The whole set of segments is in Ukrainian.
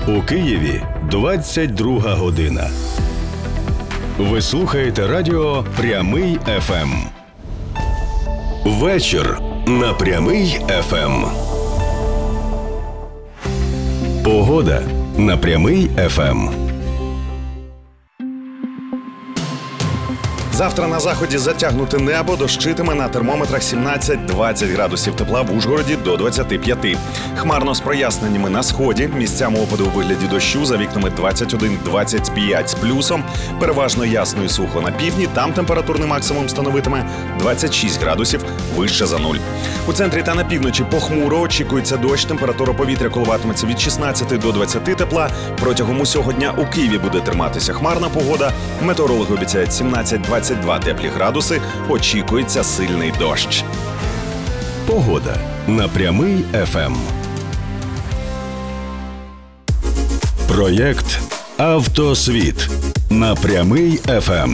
У Києві 22 година. Ви слухаєте радіо «Прямий ФМ». Вечір на «Прямий ФМ». Погода на «Прямий ФМ». Завтра на заході затягнуте небо, дощитиме, на термометрах 17-20 градусів тепла, в Ужгороді до 25. Хмарно з проясненнями на сході, місцями опади у вигляді дощу, за вікнами 21-25 з плюсом, переважно ясно і сухо на півдні, там температурний максимум становитиме 26 градусів вище за нуль. У центрі та на півночі похмуро, очікується дощ, температура повітря коливатиметься від 16 до 20 тепла. Протягом усього дня у Києві буде триматися хмарна погода, метеорологи обіцяють 17-22 теплі градуси, очікується сильний дощ. Погода на «Прямий ФМ». Проєкт «Автосвіт» на «Прямий ФМ».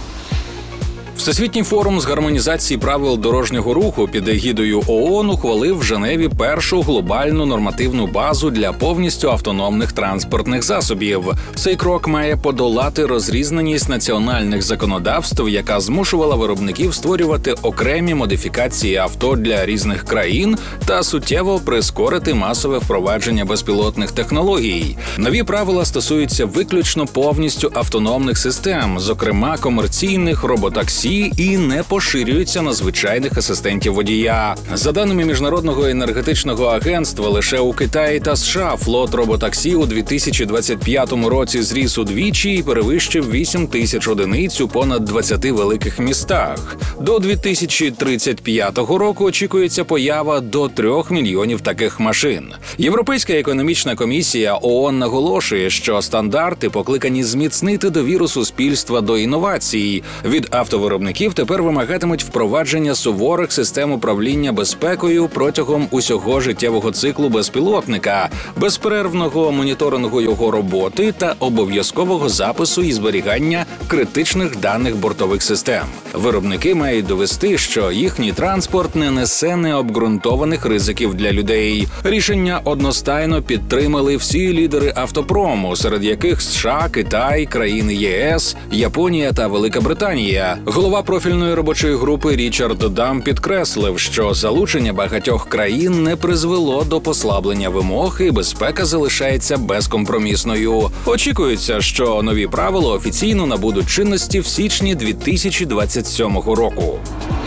Всесвітній форум з гармонізації правил дорожнього руху під егідою ООН ухвалив в Женеві першу глобальну нормативну базу для повністю автономних транспортних засобів. Цей крок має подолати розрізненість національних законодавств, яка змушувала виробників створювати окремі модифікації авто для різних країн та суттєво прискорити масове впровадження безпілотних технологій. Нові правила стосуються виключно повністю автономних систем, зокрема комерційних, роботаксі, і не поширюються на звичайних асистентів водія. За даними Міжнародного енергетичного агентства, лише у Китаї та США флот роботаксі у 2025 році зріс удвічі і перевищив 8 тисяч одиниць у понад 20 великих містах. До 2035 року очікується поява до 3 мільйонів таких машин. Європейська економічна комісія ООН наголошує, що стандарти покликані зміцнити довіру суспільства до інновацій. Від автовиробників тепер вимагатимуть впровадження суворих систем управління безпекою протягом усього життєвого циклу безпілотника, безперервного моніторингу його роботи та обов'язкового запису і зберігання критичних даних бортових систем. Виробники мають довести, що їхній транспорт не несе необґрунтованих ризиків для людей. Рішення одностайно підтримали всі лідери автопрому, серед яких США, Китай, країни ЄС, Японія та Велика Британія. Голова профільної робочої групи Річард Дам підкреслив, що залучення багатьох країн не призвело до послаблення вимог і безпека залишається безкомпромісною. Очікується, що нові правила офіційно набудуть чинності в січні 2027 року.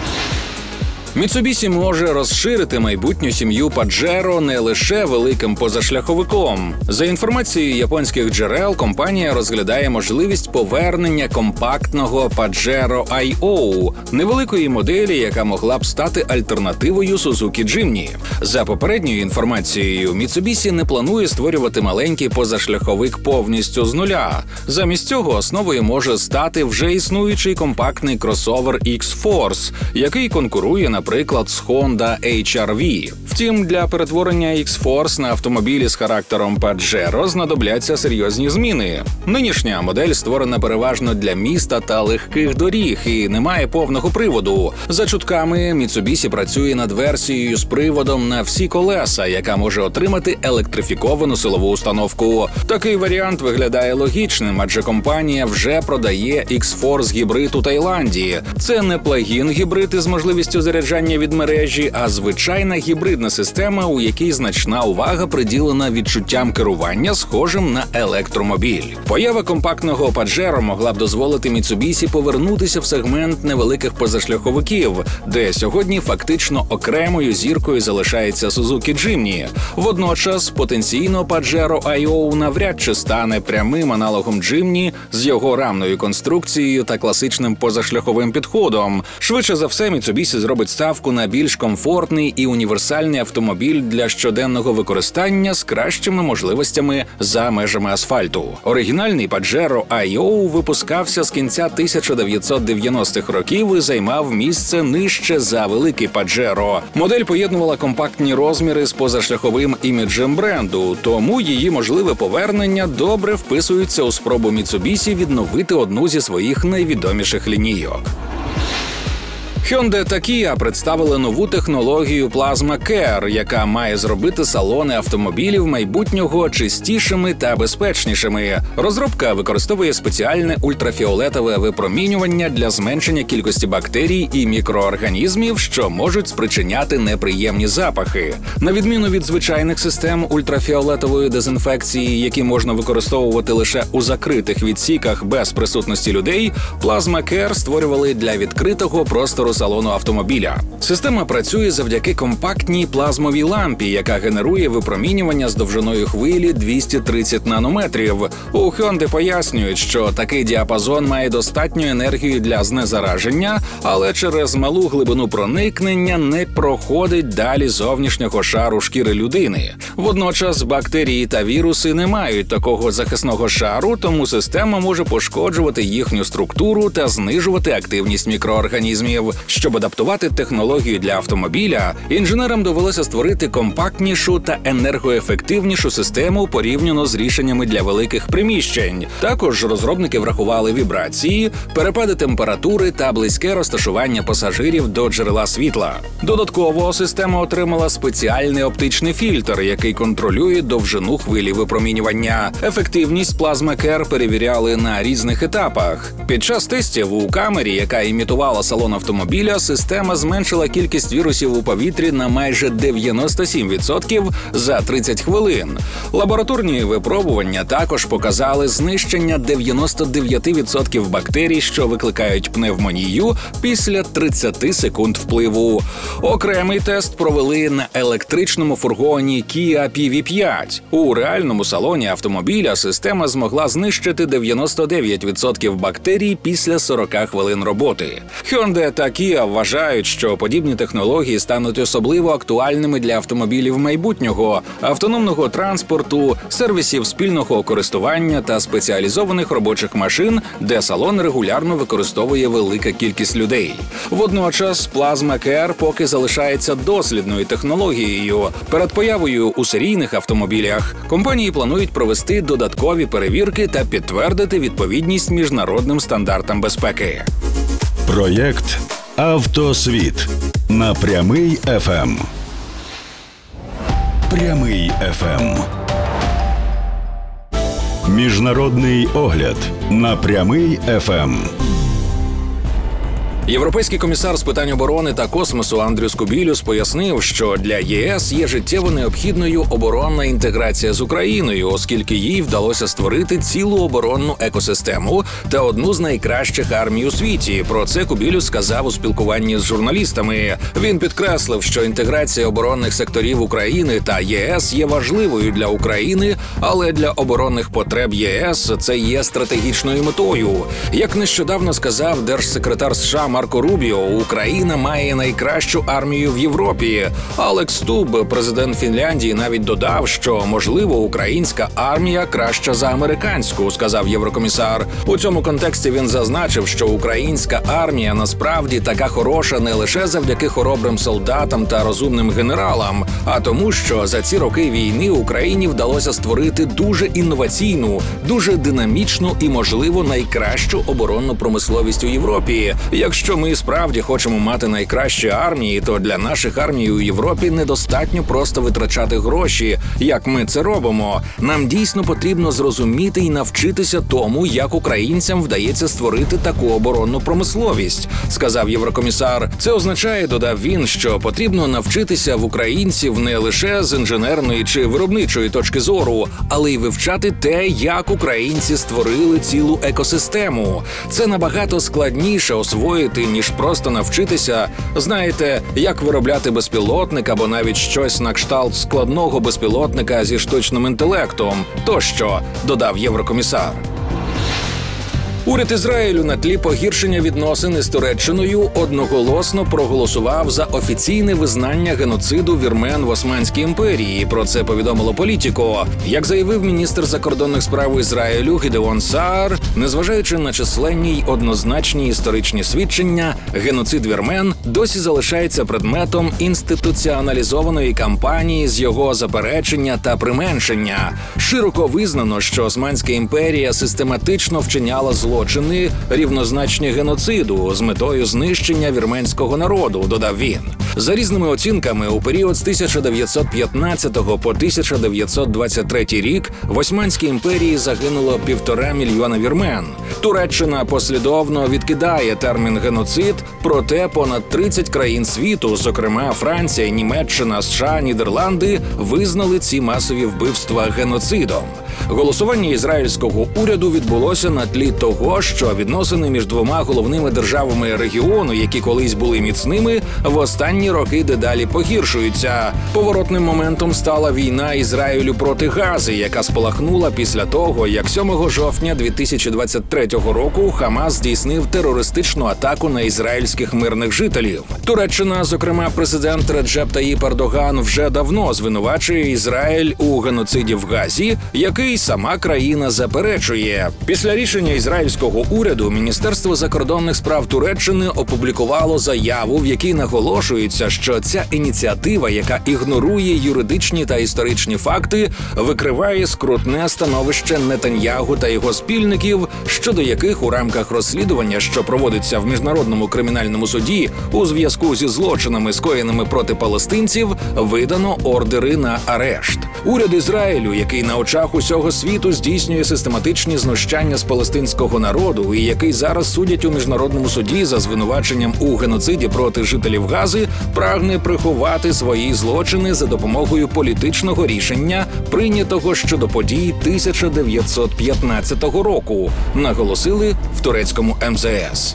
Mitsubishi може розширити майбутню сім'ю Pajero не лише великим позашляховиком. За інформацією японських джерел, компанія розглядає можливість повернення компактного Pajero I.O. – невеликої моделі, яка могла б стати альтернативою Suzuki Jimny. За попередньою інформацією, Mitsubishi не планує створювати маленький позашляховик повністю з нуля. Замість цього основою може стати вже існуючий компактний кросовер X-Force, який конкурує, наприклад, з Honda HR-V. Втім, для перетворення X-Force на автомобілі з характером Pajero знадобляться серйозні зміни. Нинішня модель створена переважно для міста та легких доріг і не має повного приводу. За чутками, Mitsubishi працює над версією з приводом на всі колеса, яка може отримати електрифіковану силову установку. Такий варіант виглядає логічним, адже компанія вже продає X-Force гібрид у Таїланді. Це не плагін-гібрид із можливістю заряджання від мережі, а звичайна гібридна система, у якій значна увага приділена відчуттям керування, схожим на електромобіль. Поява компактного Pajero могла б дозволити Mitsubishi повернутися в сегмент невеликих позашляховиків, де сьогодні фактично окремою зіркою залишається Suzuki Jimny. Водночас, потенційно Pajero I.O. навряд чи стане прямим аналогом Jimny з його рамною конструкцією та класичним позашляховим підходом. Швидше за все, Mitsubishi зробить ставку на більш комфортний і універсальний автомобіль для щоденного використання з кращими можливостями за межами асфальту. Оригінальний Pajero I.O. випускався з кінця 1990-х років і займав місце нижче за великий Pajero. Модель поєднувала компактні розміри з позашляховим іміджем бренду, тому її можливе повернення добре вписується у спробу Mitsubishi відновити одну зі своїх найвідоміших лінійок. Hyundai та Kia представили нову технологію Plasma Care, яка має зробити салони автомобілів майбутнього чистішими та безпечнішими. Розробка використовує спеціальне ультрафіолетове випромінювання для зменшення кількості бактерій і мікроорганізмів, що можуть спричиняти неприємні запахи. На відміну від звичайних систем ультрафіолетової дезінфекції, які можна використовувати лише у закритих відсіках без присутності людей, Plasma Care створювали для відкритого простору салону автомобіля. Система працює завдяки компактній плазмовій лампі, яка генерує випромінювання з довжиною хвилі 230 нанометрів. У Hyundai пояснюють, що такий діапазон має достатню енергію для знезараження, але через малу глибину проникнення не проходить далі зовнішнього шару шкіри людини. Водночас бактерії та віруси не мають такого захисного шару, тому система може пошкоджувати їхню структуру та знижувати активність мікроорганізмів. Щоб адаптувати технологію для автомобіля, інженерам довелося створити компактнішу та енергоефективнішу систему порівняно з рішеннями для великих приміщень. Також розробники врахували вібрації, перепади температури та близьке розташування пасажирів до джерела світла. Додатково система отримала спеціальний оптичний фільтр, який контролює довжину хвилі випромінювання. Ефективність Plasma Care перевіряли на різних етапах. Під час тестів у камері, яка імітувала салон автомобіля, система зменшила кількість вірусів у повітрі на майже 97% за 30 хвилин. Лабораторні випробування також показали знищення 99% бактерій, що викликають пневмонію після 30 секунд впливу. Окремий тест провели на електричному фургоні Kia PV5. У реальному салоні автомобіля система змогла знищити 99% бактерій після 40 хвилин роботи. Hyundai та Kia вважають, що подібні технології стануть особливо актуальними для автомобілів майбутнього, автономного транспорту, сервісів спільного користування та спеціалізованих робочих машин, де салон регулярно використовує велика кількість людей. Водночас Plasma Care поки залишається дослідною технологією. Перед появою у серійних автомобілях компанії планують провести додаткові перевірки та підтвердити відповідність міжнародним стандартам безпеки. Проєкт «Автосвіт» на Прямий ФМ. Прямий ФМ. Міжнародний огляд на Прямий ФМ. Європейський комісар з питань оборони та космосу Андрюс Кубілюс пояснив, що для ЄС є життєво необхідною оборонна інтеграція з Україною, оскільки їй вдалося створити цілу оборонну екосистему та одну з найкращих армій у світі. Про це Кубілюс сказав у спілкуванні з журналістами. Він підкреслив, що інтеграція оборонних секторів України та ЄС є важливою для України, але для оборонних потреб ЄС це є стратегічною метою. Як нещодавно сказав держсекретар США Марко Рубіо, Україна має найкращу армію в Європі. Алекс Стуб, президент Фінляндії, навіть додав, що, можливо, українська армія краща за американську, сказав єврокомісар. У цьому контексті він зазначив, що українська армія насправді така хороша не лише завдяки хоробрим солдатам та розумним генералам, а тому, що за ці роки війни Україні вдалося створити дуже інноваційну, дуже динамічну і, можливо, найкращу оборонну промисловість у Європі. Якщо ми справді хочемо мати найкращі армії, то для наших армій у Європі недостатньо просто витрачати гроші, як ми це робимо. Нам дійсно потрібно зрозуміти і навчитися тому, як українцям вдається створити таку оборонну промисловість, сказав єврокомісар. Це означає, додав він, що потрібно навчитися в українців не лише з інженерної чи виробничої точки зору, але й вивчати те, як українці створили цілу екосистему. Це набагато складніше освоїти, ніж просто навчитися, знаєте, як виробляти безпілотник або навіть щось на кшталт складного безпілотника зі штучним інтелектом, тощо, додав єврокомісар. Уряд Ізраїлю на тлі погіршення відносин із Туреччиною одноголосно проголосував за офіційне визнання геноциду вірмен в Османській імперії. Про це повідомило Політіко. Як заявив міністр закордонних справ Ізраїлю Гідеон Саар, незважаючи на численні й однозначні історичні свідчення, геноцид вірмен досі залишається предметом інституціоналізованої кампанії з його заперечення та применшення. Широко визнано, що Османська імперія систематично вчиняла злочини злочини, рівнозначні геноциду з метою знищення вірменського народу, додав він. За різними оцінками, у період з 1915 по 1923 рік в Османській імперії загинуло 1,5 мільйона вірмен. Туреччина послідовно відкидає термін «геноцид», проте понад 30 країн світу, зокрема Франція, Німеччина, США, Нідерланди, визнали ці масові вбивства геноцидом. Голосування ізраїльського уряду відбулося на тлі того, що відносини між двома головними державами регіону, які колись були міцними, в останні роки дедалі погіршуються. Поворотним моментом стала війна Ізраїлю проти Гази, яка спалахнула після того, як 7 жовтня 2023 року Хамас здійснив терористичну атаку на ізраїльських мирних жителів. Туреччина, зокрема президент Реджеп Таїп Ердоган, вже давно звинувачує Ізраїль у геноциді в Газі, який сама країна заперечує. Після рішення ізраїльського уряду Міністерство закордонних справ Туреччини опублікувало заяву, в якій наголошується, що ця ініціатива, яка ігнорує юридичні та історичні факти, викриває скрутне становище Нетаньягу та його спільників, щодо яких у рамках розслідування, що проводиться в Міжнародному кримінальному суді у зв'язку зі злочинами, скоєними проти палестинців, видано ордери на арешт. Уряд Ізраїлю, який на очах усього світу здійснює систематичні знущання з палестинського народу і який зараз судять у Міжнародному суді за звинуваченням у геноциді проти жителів Гази, прагне приховати свої злочини за допомогою політичного рішення, прийнятого щодо подій 1915 року, наголосили в турецькому МЗС.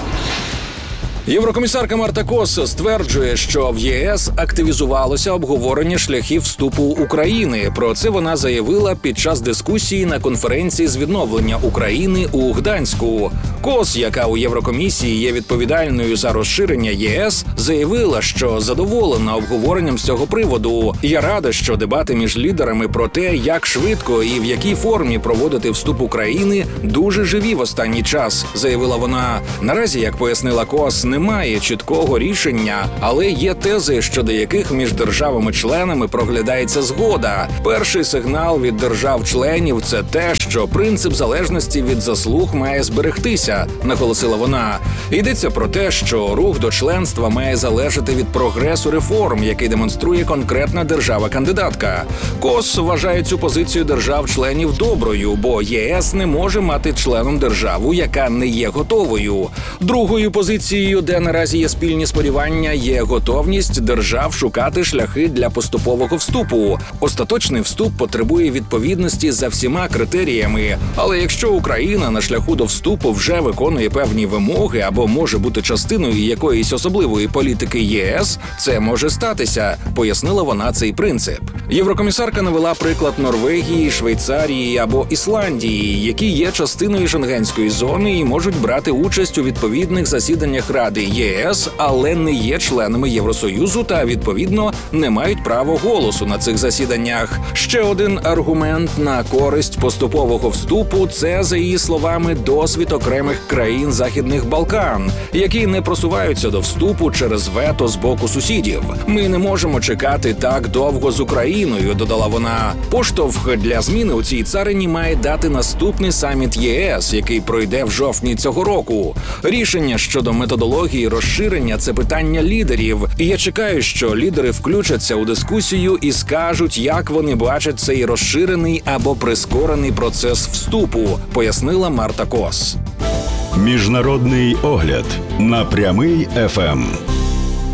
Єврокомісарка Марта Кос стверджує, що в ЄС активізувалося обговорення шляхів вступу України. Про це вона заявила під час дискусії на конференції з відновлення України у Гданську. Кос, яка у Єврокомісії є відповідальною за розширення ЄС, заявила, що задоволена обговоренням з цього приводу. «Я рада, що дебати між лідерами про те, як швидко і в якій формі проводити вступ України, дуже живі в останній час», заявила вона. Наразі, як пояснила Кос, немає чіткого рішення, але є тези, щодо яких між державами-членами проглядається згода. Перший сигнал від держав-членів – це те, що принцип залежності від заслуг має зберегтися, наголосила вона. Йдеться про те, що рух до членства має залежати від прогресу реформ, який демонструє конкретна держава-кандидатка. Кос вважає цю позицію держав-членів доброю, бо ЄС не може мати членом державу, яка не є готовою. Другою позицією, де наразі є спільні сподівання, є готовність держав шукати шляхи для поступового вступу. Остаточний вступ потребує відповідності за всіма критеріями, але якщо Україна на шляху до вступу вже виконує певні вимоги або може бути частиною якоїсь особливої політики ЄС, це може статися, пояснила вона цей принцип. Єврокомісарка навела приклад Норвегії, Швейцарії або Ісландії, які є частиною Шенгенської зони і можуть брати участь у відповідних засіданнях Ради ЄС, але не є членами Євросоюзу та, відповідно, не мають права голосу на цих засіданнях. Ще один аргумент на користь поступового вступу – це, за її словами, досвід окремих країн Західних Балкан, які не просуваються до вступу через вето з боку сусідів. «Ми не можемо чекати так довго з Україною», – додала вона. Поштовх для зміни у цій царині має дати наступний саміт ЄС, який пройде в жовтні цього року. Рішення щодо методології розширення – це питання лідерів. І я чекаю, що лідери включаться у дискусію і скажуть, як вони бачать цей розширений або прискорений процес вступу, пояснила Марта Кос. Міжнародний огляд на Прямий ФМ.